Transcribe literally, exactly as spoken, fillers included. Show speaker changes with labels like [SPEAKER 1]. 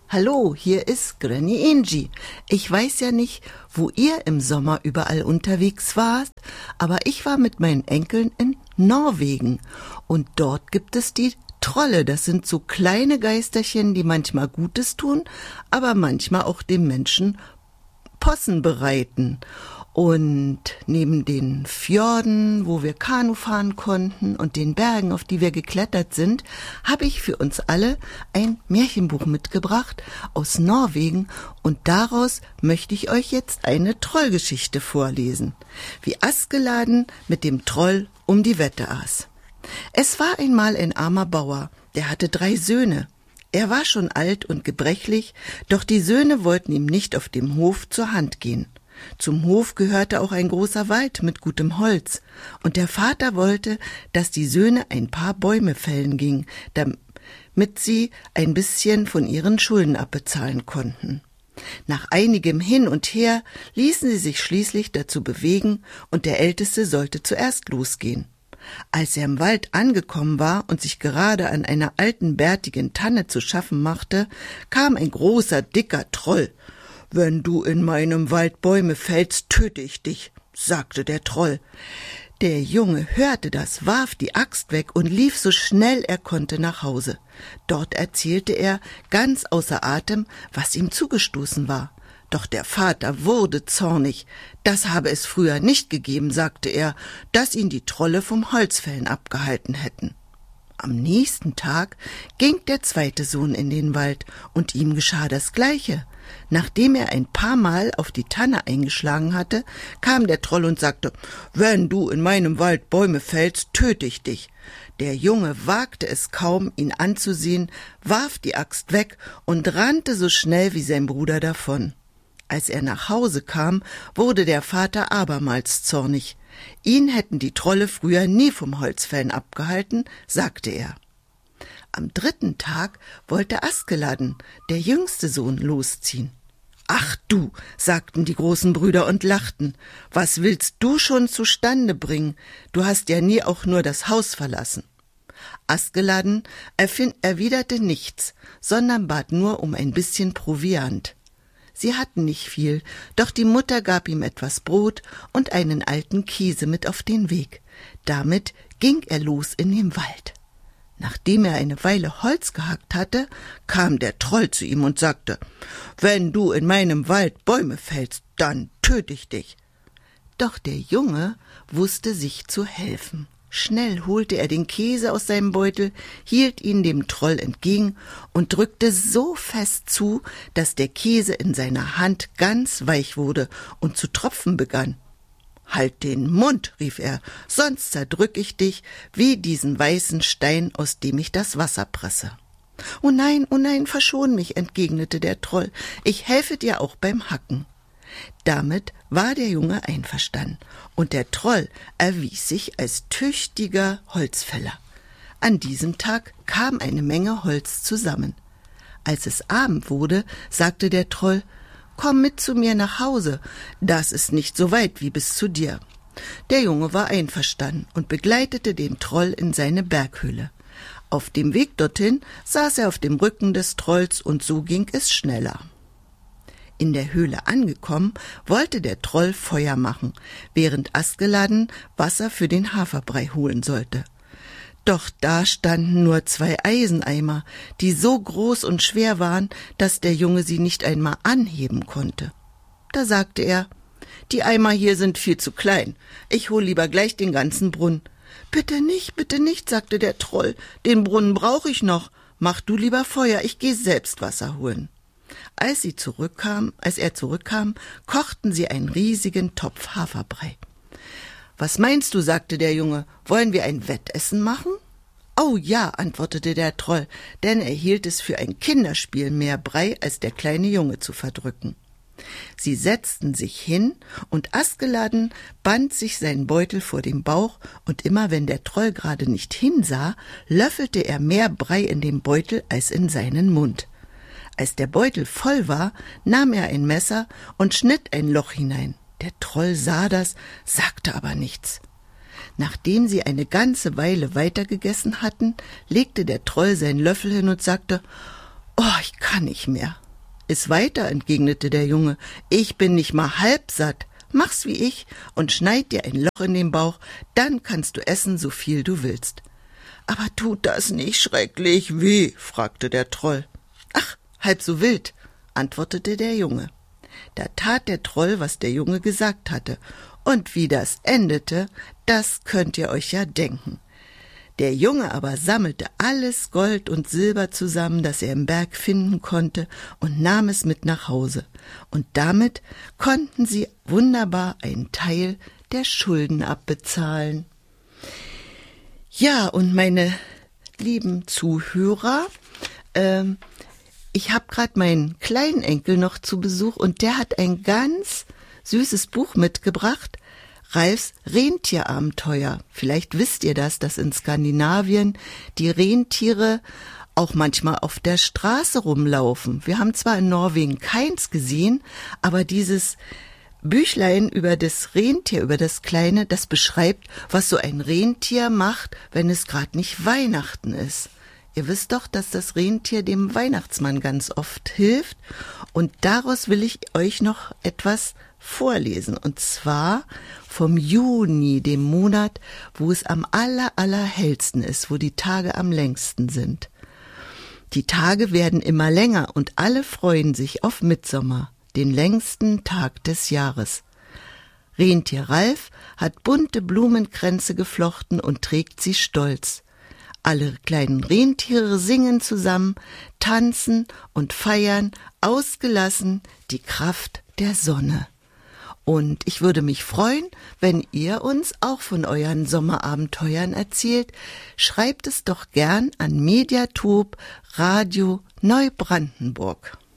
[SPEAKER 1] Hallo, hier ist Granny Angie. Ich weiß ja nicht, wo ihr im Sommer überall unterwegs wart, aber ich war mit meinen Enkeln in Norwegen und dort gibt es die Trolle. Das sind so kleine Geisterchen, die manchmal Gutes tun, aber manchmal auch dem Menschen Possen bereiten. Und neben den Fjorden, wo wir Kanu fahren konnten und den Bergen, auf die wir geklettert sind, habe ich für uns alle ein Märchenbuch mitgebracht aus Norwegen und daraus möchte ich euch jetzt eine Trollgeschichte vorlesen, wie Askeladen mit dem Troll um die Wette aß. Es war einmal ein armer Bauer, der hatte drei Söhne. Er war schon alt und gebrechlich, doch die Söhne wollten ihm nicht auf dem Hof zur Hand gehen. Zum Hof gehörte auch ein großer Wald mit gutem Holz, und der Vater wollte, dass die Söhne ein paar Bäume fällen gingen, damit sie ein bisschen von ihren Schulden abbezahlen konnten. Nach einigem Hin und Her ließen sie sich schließlich dazu bewegen, und der Älteste sollte zuerst losgehen. Als er im Wald angekommen war und sich gerade an einer alten, bärtigen Tanne zu schaffen machte, kam ein großer, dicker Troll. »Wenn du in meinem Wald Bäume fällst, töte ich dich«, sagte der Troll. Der Junge hörte das, warf die Axt weg und lief so schnell er konnte nach Hause. Dort erzählte er, ganz außer Atem, was ihm zugestoßen war. Doch der Vater wurde zornig. Das habe es früher nicht gegeben, sagte er, dass ihn die Trolle vom Holzfällen abgehalten hätten. Am nächsten Tag ging der zweite Sohn in den Wald, und ihm geschah das Gleiche. Nachdem er ein paar Mal auf die Tanne eingeschlagen hatte, kam der Troll und sagte, »Wenn du in meinem Wald Bäume fällst, töte ich dich.« Der Junge wagte es kaum, ihn anzusehen, warf die Axt weg und rannte so schnell wie sein Bruder davon. Als er nach Hause kam, wurde der Vater abermals zornig. Ihn hätten die Trolle früher nie vom Holzfällen abgehalten, sagte er. Am dritten Tag wollte Askeladen, der jüngste Sohn, losziehen. »Ach du«, sagten die großen Brüder und lachten, »was willst du schon zustande bringen? Du hast ja nie auch nur das Haus verlassen.« Askeladen erwiderte nichts, sondern bat nur um ein bisschen Proviant. Sie hatten nicht viel, doch die Mutter gab ihm etwas Brot und einen alten Käse mit auf den Weg. Damit ging er los in den Wald. Nachdem er eine Weile Holz gehackt hatte, kam der Troll zu ihm und sagte, »Wenn du in meinem Wald Bäume fällst, dann töte ich dich.« Doch der Junge wusste sich zu helfen. Schnell holte er den Käse aus seinem Beutel, hielt ihn dem Troll entgegen und drückte so fest zu, dass der Käse in seiner Hand ganz weich wurde und zu tropfen begann. »Halt den Mund«, rief er, »sonst zerdrück ich dich wie diesen weißen Stein, aus dem ich das Wasser presse.« »Oh nein, oh nein, verschon mich«, entgegnete der Troll, »ich helfe dir auch beim Hacken.« Damit war der Junge einverstanden, und der Troll erwies sich als tüchtiger Holzfäller. An diesem Tag kam eine Menge Holz zusammen. Als es Abend wurde, sagte der Troll, »Komm mit zu mir nach Hause, das ist nicht so weit wie bis zu dir.« Der Junge war einverstanden und begleitete den Troll in seine Berghöhle. Auf dem Weg dorthin saß er auf dem Rücken des Trolls, und so ging es schneller. In der Höhle angekommen, wollte der Troll Feuer machen, während Askeladen Wasser für den Haferbrei holen sollte. Doch da standen nur zwei Eiseneimer, die so groß und schwer waren, dass der Junge sie nicht einmal anheben konnte. Da sagte er, »Die Eimer hier sind viel zu klein, ich hol lieber gleich den ganzen Brunnen.« »Bitte nicht, bitte nicht«, sagte der Troll, »den Brunnen brauche ich noch, mach du lieber Feuer, ich gehe selbst Wasser holen.« Als sie zurückkam, als er zurückkam, kochten sie einen riesigen Topf Haferbrei. »Was meinst du«, sagte der Junge, »wollen wir ein Wettessen machen?« »Oh ja«, antwortete der Troll, denn er hielt es für ein Kinderspiel, mehr Brei als der kleine Junge zu verdrücken. Sie setzten sich hin, und Askeladen band sich seinen Beutel vor den Bauch, und immer wenn der Troll gerade nicht hinsah, löffelte er mehr Brei in den Beutel als in seinen Mund. Als der Beutel voll war, nahm er ein Messer und schnitt ein Loch hinein. Der Troll sah das, sagte aber nichts. Nachdem sie eine ganze Weile weitergegessen hatten, legte der Troll seinen Löffel hin und sagte, Oh, ich kann nicht mehr. Iss weiter, entgegnete der Junge. Ich bin nicht mal halb satt. Mach's wie ich und schneid dir ein Loch in den Bauch, dann kannst du essen, so viel du willst. Aber tut das nicht schrecklich weh? Fragte der Troll. Ach, halb so wild, antwortete der Junge. Da tat der Troll, was der Junge gesagt hatte, und wie das endete, das könnt ihr euch ja denken. Der Junge aber sammelte alles Gold und Silber zusammen, das er im Berg finden konnte, und nahm es mit nach Hause. Und damit konnten sie wunderbar einen Teil der Schulden abbezahlen. Ja, und meine lieben Zuhörer, ähm, ich habe gerade meinen kleinen Enkel noch zu Besuch und der hat ein ganz süßes Buch mitgebracht, Ralfs Rentierabenteuer. Vielleicht wisst ihr das, dass in Skandinavien die Rentiere auch manchmal auf der Straße rumlaufen. Wir haben zwar in Norwegen keins gesehen, aber dieses Büchlein über das Rentier, über das Kleine, das beschreibt, was so ein Rentier macht, wenn es gerade nicht Weihnachten ist. Ihr wisst doch, dass das Rentier dem Weihnachtsmann ganz oft hilft. Und daraus will ich euch noch etwas vorlesen. Und zwar vom Juni, dem Monat, wo es am aller, allerhellsten ist, wo die Tage am längsten sind. Die Tage werden immer länger und alle freuen sich auf Mittsommer, den längsten Tag des Jahres. Rentier Ralf hat bunte Blumenkränze geflochten und trägt sie stolz. Alle kleinen Rentiere singen zusammen, tanzen und feiern ausgelassen die Kraft der Sonne. Und ich würde mich freuen, wenn ihr uns auch von euren Sommerabenteuern erzählt. Schreibt es doch gern an Mediatop Radio Neubrandenburg.